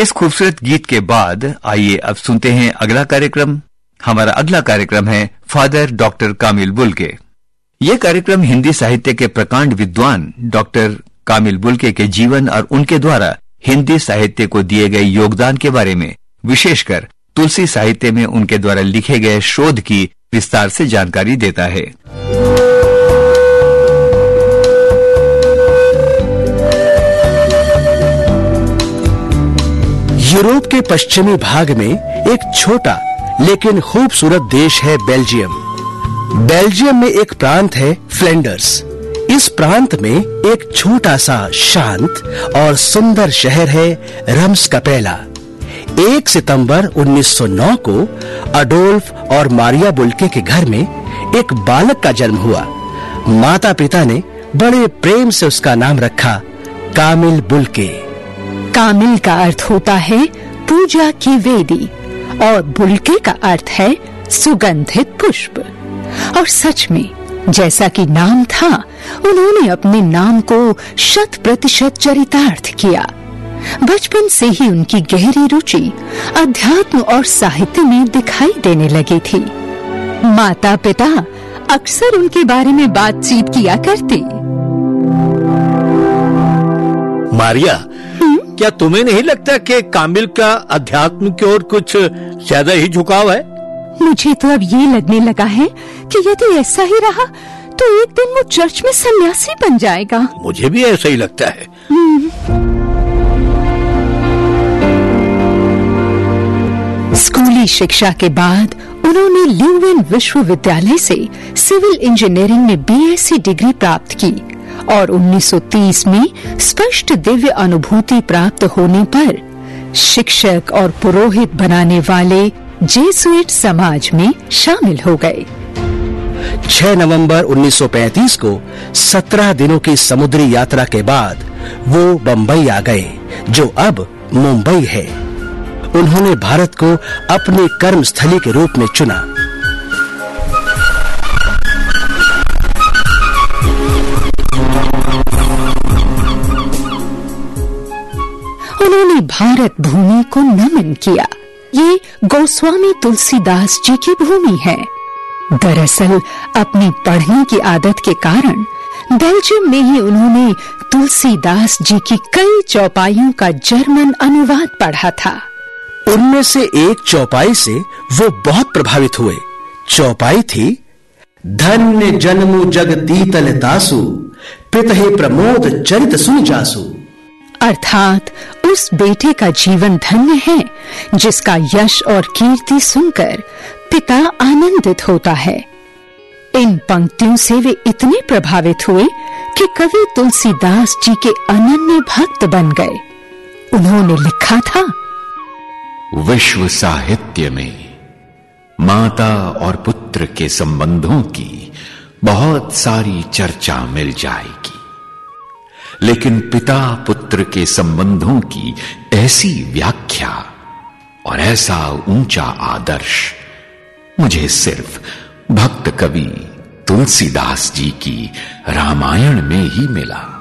इस खूबसूरत गीत के बाद आइए अब सुनते हैं अगला कार्यक्रम। हमारा अगला कार्यक्रम है फादर डॉक्टर कामिल बुल्के। ये कार्यक्रम हिंदी साहित्य के प्रकांड विद्वान डॉक्टर कामिल बुल्के के जीवन और उनके द्वारा हिंदी साहित्य को दिए गए योगदान के बारे में, विशेषकर तुलसी साहित्य में उनके द्वारा लिखे गए शोध की विस्तार से जानकारी देता है। यूरोप के पश्चिमी भाग में एक छोटा लेकिन खूबसूरत देश है बेल्जियम। बेल्जियम में एक प्रांत है फ्लैंडर्स। इस प्रांत में एक छोटा सा शांत और सुंदर शहर है रम्सकपेला। 1 सितंबर 1909 को अडोल्फ और मारिया बुल्के के घर में एक बालक का जन्म हुआ। माता पिता ने बड़े प्रेम से उसका नाम रखा कामिल बुल्के। कामिल का अर्थ होता है पूजा की वेदी और बुल्के का अर्थ है सुगंधित पुष्प। और सच में जैसा कि नाम था, उन्होंने अपने नाम को 100% चरितार्थ किया। बचपन से ही उनकी गहरी रुचि अध्यात्म और साहित्य में दिखाई देने लगी थी। माता पिता अक्सर उनके बारे में बातचीत किया करते। मारिया, क्या तुम्हें नहीं लगता कि कामिल का अध्यात्म की ओर कुछ ज्यादा ही झुकाव है? मुझे तो अब ये लगने लगा है कि यदि ऐसा ही रहा तो एक दिन वो चर्च में सन्यासी बन जाएगा। मुझे भी ऐसा ही लगता है। स्कूली शिक्षा के बाद उन्होंने ल्यूवेन विश्वविद्यालय से सिविल इंजीनियरिंग में बीएससी डिग्री प्राप्त की और 1930 में स्पष्ट दिव्य अनुभूति प्राप्त होने पर शिक्षक और पुरोहित बनाने वाले जेसुइट समाज में शामिल हो गए। 6 नवंबर 1935 को 17 दिनों की समुद्री यात्रा के बाद वो बंबई आ गए, जो अब मुंबई है। उन्होंने भारत को अपनी कर्मस्थली के रूप में चुना। उन्होंने भारत भूमि को नमन किया। ये गोस्वामी तुलसीदास जी की भूमि है। दरअसल अपनी पढ़ने की आदत के कारण बेल्जियम में ही उन्होंने तुलसीदास जी की कई चौपाइयों का जर्मन अनुवाद पढ़ा था। उनमें से एक चौपाई से वो बहुत प्रभावित हुए। चौपाई थी, धन्य जन्मु जगतीतल तासु, पितहि प्रमोद चरित सुनि जासु। अर्थात उस बेटे का जीवन धन्य है जिसका यश और कीर्ति सुनकर पिता आनंदित होता है। इन पंक्तियों से वे इतने प्रभावित हुए कि कवि तुलसीदास जी के अनन्य भक्त बन गए। उन्होंने लिखा था, विश्व साहित्य में माता और पुत्र के संबंधों की बहुत सारी चर्चा मिल जाएगी, लेकिन पिता पुत्र के संबंधों की ऐसी व्याख्या और ऐसा ऊंचा आदर्श मुझे सिर्फ भक्त कवि तुलसीदास जी की रामायण में ही मिला।